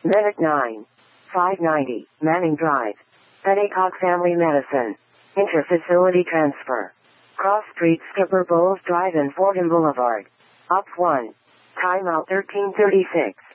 Minute 9. 590, Manning Drive. Petticock Family Medicine. Interfacility transfer. Cross Street, Skipper Bowles Drive and Fordham Boulevard. Up 1. Timeout 1336.